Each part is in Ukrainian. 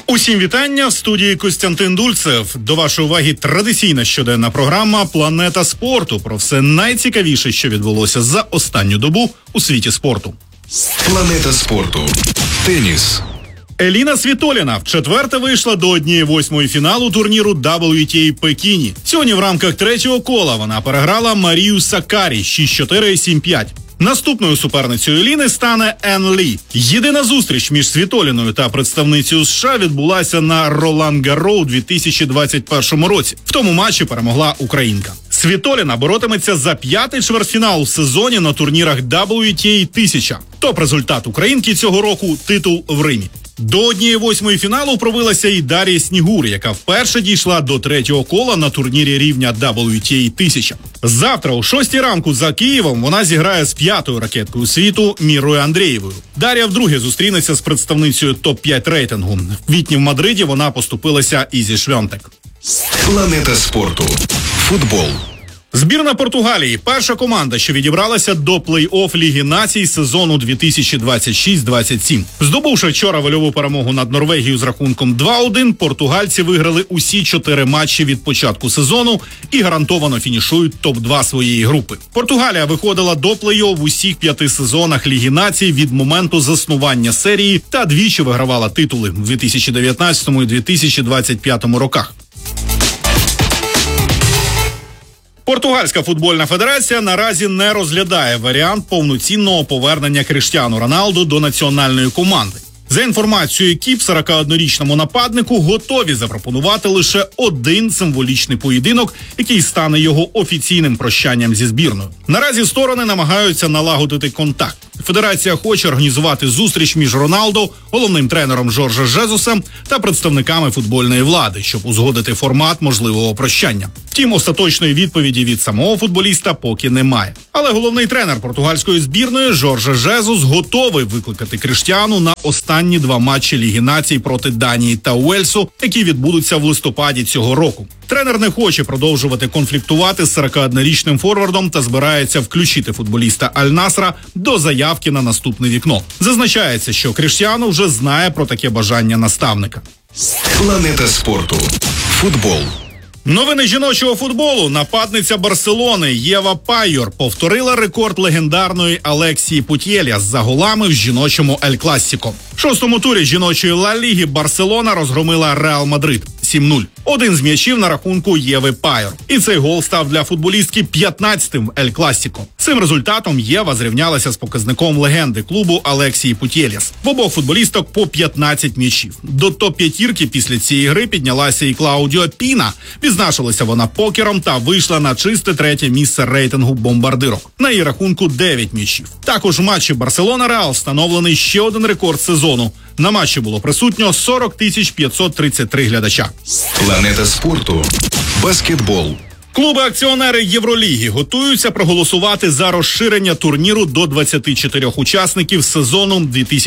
Усім вітання, в студії Костянтин Дульцев. До вашої уваги традиційна щоденна програма «Планета спорту» про все найцікавіше, що відбулося за останню добу у світі спорту. Планета спорту. Теніс. Еліна Світоліна вчетверте вийшла до 1/8 фіналу турніру WTA Пекіні. Сьогодні в рамках третього кола вона переграла Марію Саккарі 6-4 і 7-5. Наступною суперницею Еліни стане Ен Лі. Єдина зустріч між Світоліною та представницею США відбулася на Ролан Гарро у 2021 році. В тому матчі перемогла українка. Світоліна боротиметься за 5-й чвертьфінал в сезоні на турнірах WTA 1000. Топ-результат українки цього року – титул в Римі. До 1/8 фіналу пробилася і Дар'я Снігур, яка вперше дійшла до третього кола на турнірі рівня WTA 1000. Завтра о 6 ранку за Києвом вона зіграє з 5-ю ракеткою світу Мірою Андрієвою. Дар'я вдруге зустрінеться з представницею топ-5 рейтингу. В квітні в Мадриді вона поступилася Ізі Швьонтек. Планета спорту. Футбол. Збірна Португалії – перша команда, що відібралася до плей-офф Ліги націй сезону 2026-27. Здобувши вчора вольову перемогу над Норвегією з рахунком 2-1, португальці виграли усі 4 матчі від початку сезону і гарантовано фінішують топ-2 своєї групи. Португалія виходила до плей-офф в усіх 5 сезонах Ліги націй від моменту заснування серії та двічі вигравала титули в 2019 і 2025 роках. Португальська футбольна федерація наразі не розглядає варіант повноцінного повернення Кріштіану Роналду до національної команди. За інформацією КІП, 41-річному нападнику готові запропонувати лише один символічний поєдинок, який стане його офіційним прощанням зі збірною. Наразі сторони намагаються налагодити контакт. Федерація хоче організувати зустріч між Роналдо, головним тренером Жорже Жезусом та представниками футбольної влади, щоб узгодити формат можливого прощання. Втім, остаточної відповіді від самого футболіста поки немає. Але головний тренер португальської збірної Жорже Жезус готовий викликати Кріштіану на останні 2 матчі Ліги націй проти Данії та Уельсу, які відбудуться в листопаді цього року. Тренер не хоче продовжувати конфліктувати з 41-річним форвардом та збирається включити футболіста Аль-Насра до заявки на наступне вікно. Зазначається, що Кріштіану вже знає про таке бажання наставника. Планета спорту. Футбол. Новини жіночого футболу. Нападниця Барселони Єва Пайор повторила рекорд легендарної Алексії Путєлєс за голами в жіночому Ель Класіко. В 6-му турі жіночої Ла Ліги Барселона розгромила Реал Мадрид 7-0. Один з м'ячів на рахунку Єви Пайор. І цей гол став для футболістки 15-тим в Ель Класіко. Цим результатом Єва зрівнялася з показником легенди клубу Алексії Путєлєс. В обох футболісток по 15 м'ячів. До топ-5 після цієї гри піднялася і Клаудіо Піна. Відзначилася вона покером та вийшла на чисте 3-те місце рейтингу бомбардирок. На її рахунку 9 м'ячів. Також в матчі Барселона-Реал встановлений ще один рекорд сезону. На матчі було присутньо 40 533 глядача. Планета спорту. Баскетбол. Клуби-акціонери Євроліги готуються проголосувати за розширення турніру до 24 учасників сезону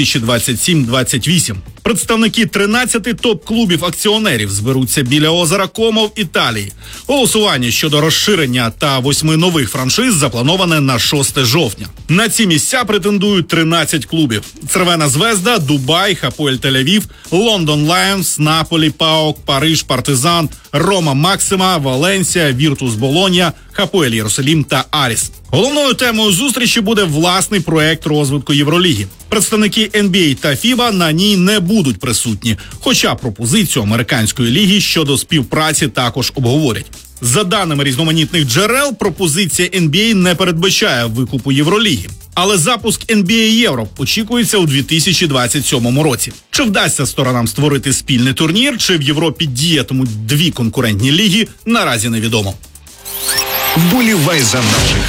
2027-28. Представники 13 топ-клубів акціонерів зберуться біля озера Комо в Італії. Голосування щодо розширення та 8 нових франшиз заплановане на 6 жовтня. На ці місця претендують 13 клубів. Цервена Звезда, Дубай, Хапоель Тель-Авів, Лондон Лайонс, Наполі, ПАОК, Париж, Партизан, Рома Максима, Валенсія, Віртус Болонья, Хапоель Єрусалім та Аріс. Головною темою зустрічі буде власний проект розвитку Євроліги. Представники NBA та FIBA на ній не будуть присутні, хоча пропозицію американської ліги щодо співпраці також обговорять. За даними різноманітних джерел, пропозиція NBA не передбачає викупу Євроліги. Але запуск NBA Євро очікується у 2027 році. Чи вдасться сторонам створити спільний турнір, чи в Європі діятимуть 2 конкурентні ліги, наразі невідомо. Вболівай за наших.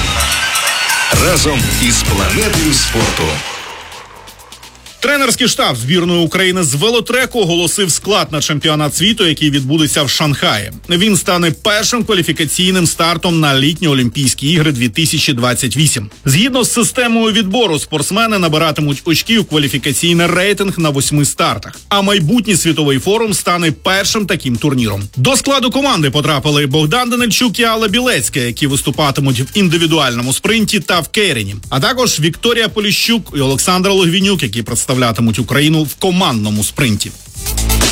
Разом із планетою спорту. Тренерський штаб збірної України з велотреку оголосив склад на чемпіонат світу, який відбудеться в Шанхаї. Він стане першим кваліфікаційним стартом на літні Олімпійські ігри 2028. Згідно з системою відбору, спортсмени набиратимуть очків кваліфікаційний рейтинг на 8 стартах. А майбутній світовий форум стане першим таким турніром. До складу команди потрапили Богдан Данильчук і Алла Білецька, які виступатимуть в індивідуальному спринті та в кейрені. А також Вікторія Поліщук і Олександр Логвінюк, які представлятимуть Україну в командному спринті.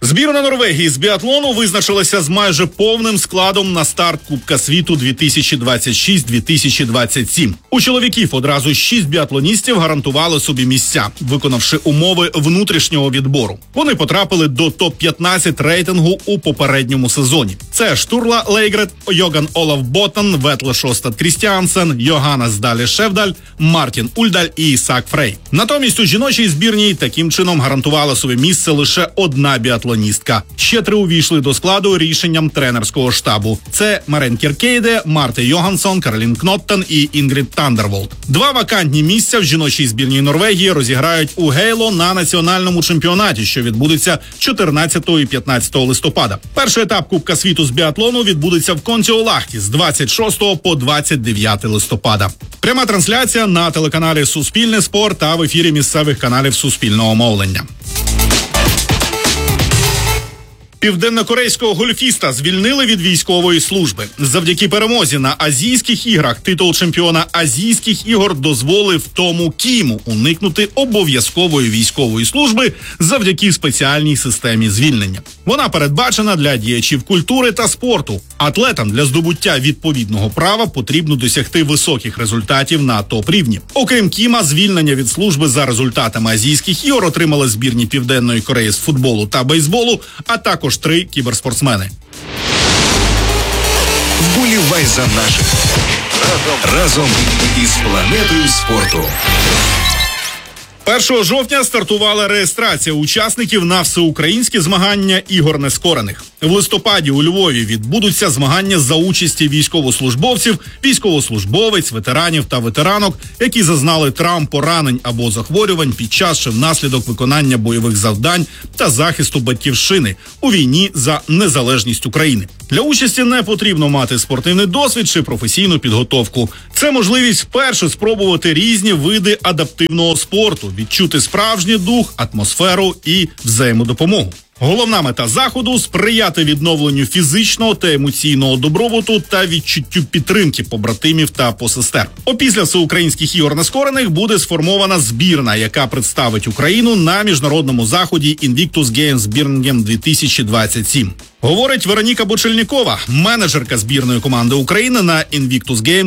Збірна Норвегії з біатлону визначилася з майже повним складом на старт Кубка світу 2026-2027. У чоловіків одразу 6 біатлоністів гарантували собі місця, виконавши умови внутрішнього відбору. Вони потрапили до топ-15 рейтингу у попередньому сезоні. Це Штурла Лейгрет, Йоган Олаф Ботан, Ветле Шостад Крістіансен, Йоганнес Далі Шевдаль, Мартін Ульдаль і Ісак Фрей. Натомість у жіночій збірній таким чином гарантувала собі місце лише одна біатлоністка. Ще 3 увійшли до складу рішенням тренерського штабу. Це Марен Кіркейде, Марте Йогансон, Каролін Кноттен і Інгрід Тандерволд. 2 вакантні місця в жіночій збірній Норвегії розіграють у Гейло на національному чемпіонаті, що відбудеться 14 і 15 листопада. Перший етап Кубка світу з біатлону відбудеться в Контіолахті з 26 по 29 листопада. Пряма трансляція на телеканалі Суспільне спорт та в ефірі місцевих каналів Суспільного мовлення. Південнокорейського гольфіста звільнили від військової служби. Завдяки перемозі на Азійських іграх титул чемпіона Азійських ігор дозволив Тому Кіму уникнути обов'язкової військової служби завдяки спеціальній системі звільнення. Вона передбачена для діячів культури та спорту. Атлетам для здобуття відповідного права потрібно досягти високих результатів на топ-рівні. Окрім Кіма, звільнення від служби за результатами Азійських ігор отримали збірні Південної Кореї з футболу та бейсболу, а також 3 кіберспортсмени. Вболівай за наших. Разом із планетою спорту. 1 жовтня стартувала реєстрація учасників на всеукраїнські змагання ігор нескорених. В листопаді у Львові відбудуться змагання за участі військовослужбовців, військовослужбовець, ветеранів та ветеранок, які зазнали травм, поранень або захворювань під час чи внаслідок виконання бойових завдань та захисту батьківщини у війні за незалежність України. Для участі не потрібно мати спортивний досвід чи професійну підготовку. Це можливість вперше спробувати різні види адаптивного спорту, відчути справжній дух, атмосферу і взаємодопомогу. Головна мета заходу – сприяти відновленню фізичного та емоційного добробуту та відчуттю підтримки побратимів та посестер. Опісля всеукраїнських ігор нескорених буде сформована збірна, яка представить Україну на міжнародному заході Invictus Games Birmingham 2027. Говорить Вероніка Бочельнікова, менеджерка збірної команди України на Invictus Game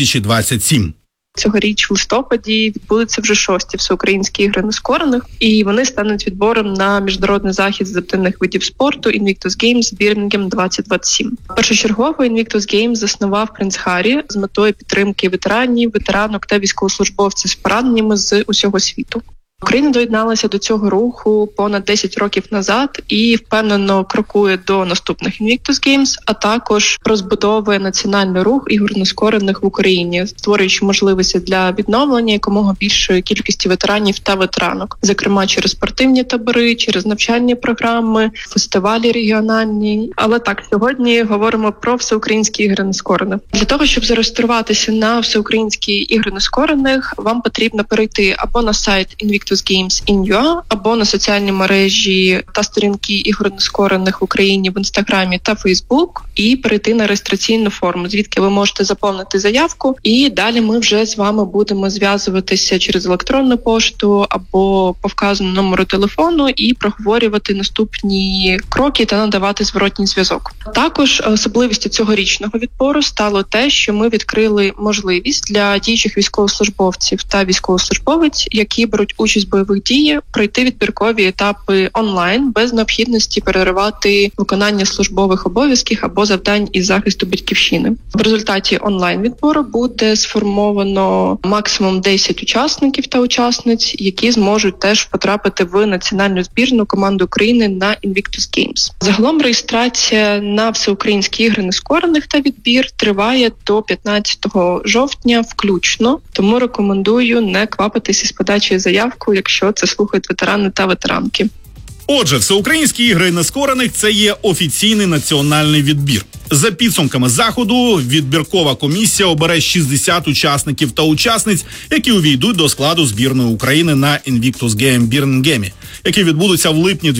2027. Цьогоріч в листопаді відбудуться вже 6-ті всеукраїнські ігри нескорених, і вони стануть відбором на міжнародний захід з адаптивних видів спорту Invictus Games Birmingham 2027. Першочергово Invictus Games заснував принц Харрі з метою підтримки ветеранів, ветеранок та військовослужбовців з пораненнями з усього світу. Україна доєдналася до цього руху понад 10 років назад і впевнено крокує до наступних Invictus Games, а також розбудовує національний рух ігор нескорених в Україні, створюючи можливості для відновлення якомога більшої кількості ветеранів та ветеранок, зокрема через спортивні табори, через навчальні програми, фестивалі регіональні. Але так, сьогодні говоримо про всеукраїнські ігри нескорених. Для того, щоб зареєструватися на всеукраїнські ігри нескорених, вам потрібно перейти або на сайт Invictus Games in.ua, або на соціальні мережі та сторінки ігор нескорених в Україні в Інстаграмі та Фейсбук і перейти на реєстраційну форму, звідки ви можете заповнити заявку, і далі ми вже з вами будемо зв'язуватися через електронну пошту або по вказаному номеру телефону і проговорювати наступні кроки та надавати зворотній зв'язок. Також особливістю цьогорічного відбору стало те, що ми відкрили можливість для діючих військовослужбовців та військовослужбовець, які беруть участь в бойових діях, пройти відбіркові етапи онлайн без необхідності переривати виконання службових обов'язків або завдань із захисту батьківщини. В результаті онлайн-відбору буде сформовано максимум 10 учасників та учасниць, які зможуть теж потрапити в національну збірну команду України на Invictus Games. Загалом реєстрація на всеукраїнські ігри нескорених та відбір триває до 15 жовтня включно, тому рекомендую не квапитися з подачею заявку, якщо це слухають ветерани та ветеранки. Отже, всеукраїнські ігри нескорених – це є офіційний національний відбір. За підсумками заходу, відбіркова комісія обере 60 учасників та учасниць, які увійдуть до складу збірної України на Invictus Game Birmingham, які відбудуться в липні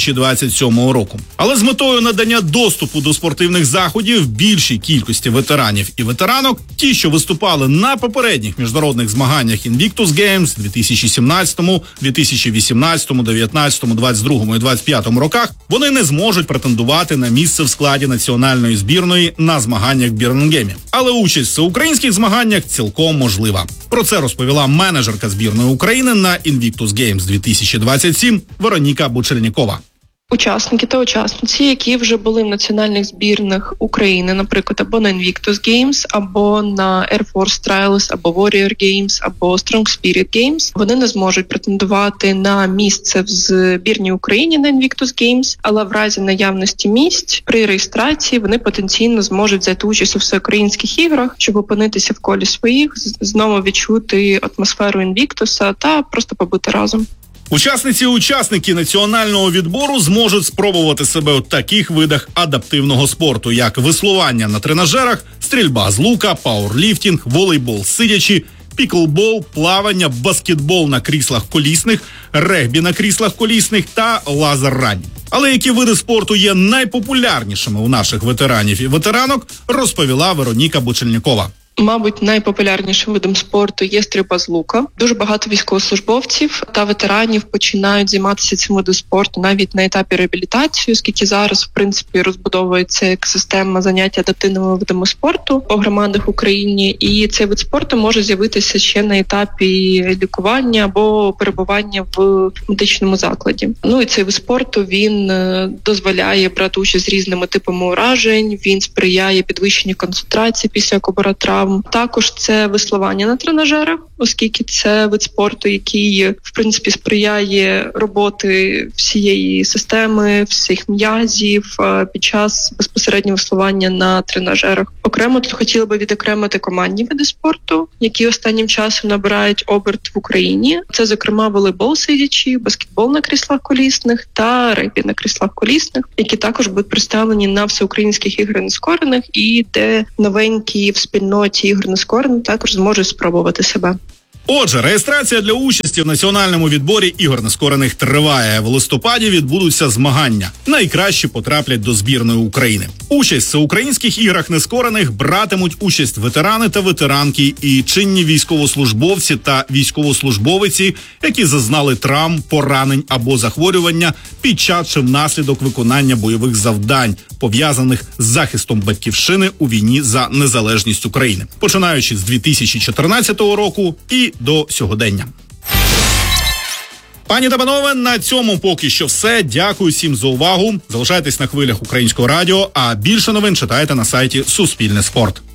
2027 року. Але з метою надання доступу до спортивних заходів більшій кількості ветеранів і ветеранок, ті, що виступали на попередніх міжнародних змаганнях Invictus Games 2017, 2018, 2019, 2022 22-му і 25-му роках вони не зможуть претендувати на місце в складі національної збірної на змаганнях в Бірмінгемі. Але участь в всеукраїнських змаганнях цілком можлива. Про це розповіла менеджерка збірної України на Invictus Games 2027 Вероніка Бучельнікова. Учасники та учасниці, які вже були в національних збірних України, наприклад, або на Invictus Games, або на Air Force Trials, або Warrior Games, або Strong Spirit Games, вони не зможуть претендувати на місце в збірній Україні на Invictus Games, але в разі наявності місць при реєстрації вони потенційно зможуть взяти участь у всеукраїнських іграх, щоб опинитися в колі своїх, знову відчути атмосферу Invictus та просто побути разом. Учасниці і учасники національного відбору зможуть спробувати себе у таких видах адаптивного спорту, як веслування на тренажерах, стрільба з лука, пауерліфтінг, волейбол сидячи, піклбол, плавання, баскетбол на кріслах колісних, регбі на кріслах колісних та лазер-рань. Але які види спорту є найпопулярнішими у наших ветеранів і ветеранок, розповіла Вероніка Бучельнікова. Мабуть, найпопулярнішим видом спорту є стрільба з лука. Дуже багато військовослужбовців та ветеранів починають займатися цим видом спорту навіть на етапі реабілітації, оскільки зараз, в принципі, розбудовується як система заняття адаптивними видами спорту по громадах в Україні. І цей вид спорту може з'явитися ще на етапі лікування або перебування в медичному закладі. І цей вид спорту, він дозволяє брати участь з різними типами уражень, він сприяє підвищенню концентрації після травм. Також це веслування на тренажерах, оскільки це вид спорту, який, в принципі, сприяє роботи всієї системи, всіх м'язів під час безпосереднього веслування на тренажерах. Окремо тут хотіла би відокремити командні види спорту, які останнім часом набирають оберт в Україні. Це, зокрема, волейбол сидячи, баскетбол на кріслах колісних та регбі на кріслах колісних, які також будуть представлені на всеукраїнських іграх нескорених і де новенькі в спільноті ігор нескорених також зможуть спробувати себе. Отже, реєстрація для участі в національному відборі ігор нескорених триває. В листопаді відбудуться змагання. Найкращі потраплять до збірної України. Участь в всеукраїнських іграх нескорених братимуть участь ветерани та ветеранки і чинні військовослужбовці та військовослужбовиці, які зазнали травм, поранень або захворювання під час чи внаслідок виконання бойових завдань, пов'язаних з захистом батьківщини у війні за незалежність України, починаючи з 2014 року і до сьогодення. Пані та панове, на цьому поки що все. Дякую всім за увагу. Залишайтесь на хвилях Українського радіо, а більше новин читайте на сайті Суспільне спорт.